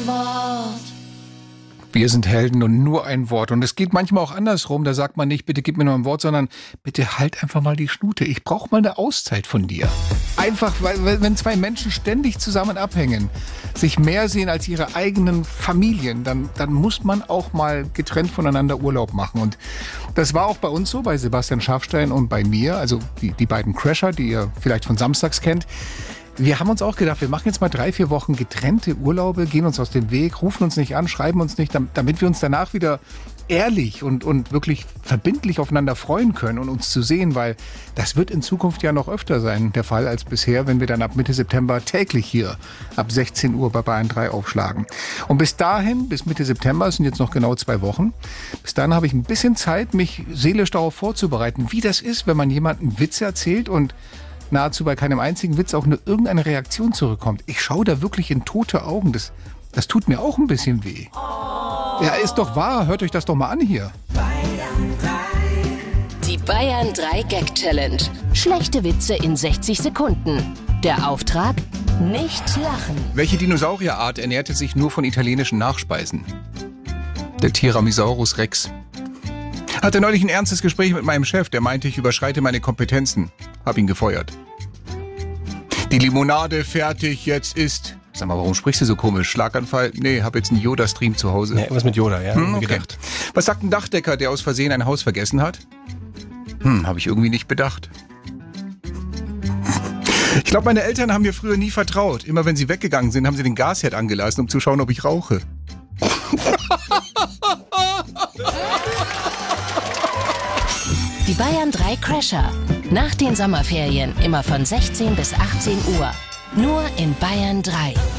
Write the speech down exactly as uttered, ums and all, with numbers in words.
Wort. Wir sind Helden und nur ein Wort. Und es geht manchmal auch andersrum. Da sagt man nicht, bitte gib mir nur ein Wort, sondern bitte halt einfach mal die Schnute. Ich brauche mal eine Auszeit von dir. Einfach, weil wenn zwei Menschen ständig zusammen abhängen, sich mehr sehen als ihre eigenen Familien, dann, dann muss man auch mal getrennt voneinander Urlaub machen. Und das war auch bei uns so, bei Sebastian Schafstein und bei mir, also die, die beiden Crasher, die ihr vielleicht von samstags kennt. Wir haben uns auch gedacht, wir machen jetzt mal drei, vier Wochen getrennte Urlaube, gehen uns aus dem Weg, rufen uns nicht an, schreiben uns nicht, damit wir uns danach wieder ehrlich und, und wirklich verbindlich aufeinander freuen können und uns zu sehen, weil das wird in Zukunft ja noch öfter sein, der Fall als bisher, wenn wir dann ab Mitte September täglich hier ab sechzehn Uhr bei Bayern drei aufschlagen. Und bis dahin, bis Mitte September, sind jetzt noch genau zwei Wochen, bis dahin habe ich ein bisschen Zeit, mich seelisch darauf vorzubereiten, wie das ist, wenn man jemandem Witze erzählt und nahezu bei keinem einzigen Witz auch nur irgendeine Reaktion zurückkommt. Ich schaue da wirklich in tote Augen. Das, das tut mir auch ein bisschen weh. Ja, ist doch wahr. Hört euch das doch mal an hier. Die Bayern drei Gag Challenge. Schlechte Witze in sechzig Sekunden. Der Auftrag? Nicht lachen. Welche Dinosaurierart ernährte sich nur von italienischen Nachspeisen? Der Tyrannosaurus Rex. Hatte neulich ein ernstes Gespräch mit meinem Chef, der meinte, ich überschreite meine Kompetenzen. Hab ihn gefeuert. Die Limonade fertig, jetzt ist... Sag mal, warum sprichst du so komisch? Schlaganfall? Nee, hab jetzt einen Yoda-Stream zu Hause. Ja, was mit Yoda, ja. Hm, okay. Was sagt ein Dachdecker, der aus Versehen ein Haus vergessen hat? Hm, hab ich irgendwie nicht bedacht. Ich glaube, meine Eltern haben mir früher nie vertraut. Immer wenn sie weggegangen sind, haben sie den Gasherd angelassen, um zu schauen, ob ich rauche. Die Bayern drei Crasher. Nach den Sommerferien immer von sechzehn bis achtzehn Uhr. Nur in Bayern drei.